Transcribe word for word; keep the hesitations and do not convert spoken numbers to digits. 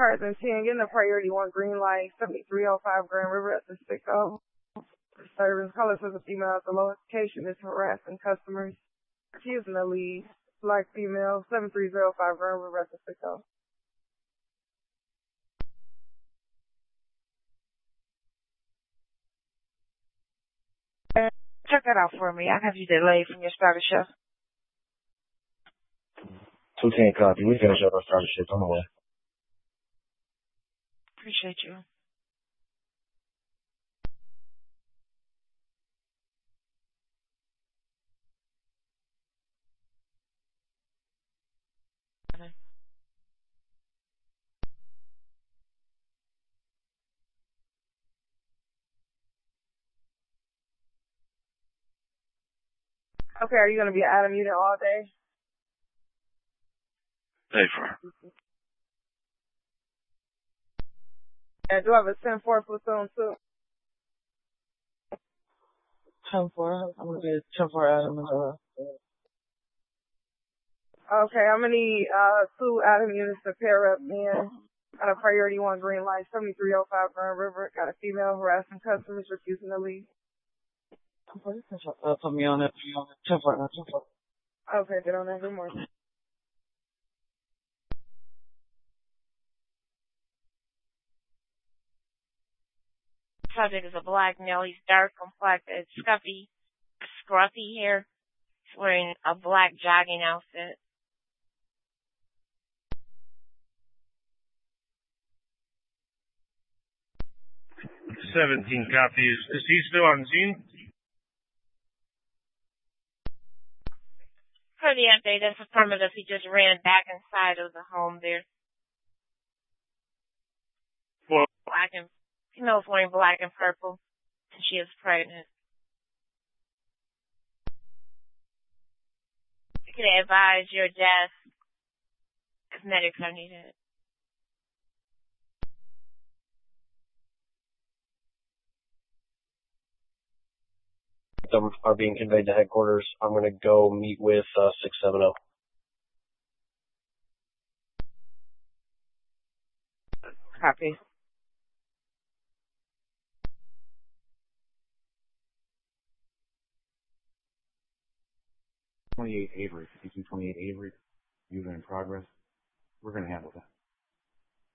cars in ten, getting a priority one green light, seventy-three oh five Grand River at the six oh. Service, color says a female at the location is harassing customers. Refusing to leave. Black female, seven three oh five Grand River at the six oh. Check that out for me. I have you delayed from your starter shift. two ten copy. We finish up our starter shift on the way. Appreciate you. Okay, are you going to be at Adam Unit all day? Pay for. I do have a ten four platoon too. ten four. I'm going to be ten four Adam. Uh, okay, I'm going to need uh, two Adam units to pair up, man. Got a priority one green light, seventy-three oh five Grand River. Got a female harassing customers, refusing to leave. Uh, put me on it. ten four. ten four. Okay, get on that. Good morning. Subject is a black male. He's dark complected, scuffy, scruffy hair. He's wearing a black jogging outfit. seventeen copies. Is he still on scene? Per the update, that's affirmative. He just ran back inside of the home there. Well, Black and female's wearing black and purple, and she is pregnant. You can advise your death if medics are needed. Them are being conveyed to headquarters. I'm going to go meet with uh, six seven zero. Copy. twenty-eight Avery, fifty-two twenty-eight Avery, user in progress. We're going to handle that.